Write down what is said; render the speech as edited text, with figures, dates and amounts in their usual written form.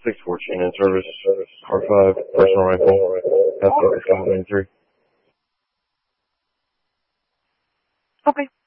614 in service. R5, personal rifle. That's what it's 23. Okay.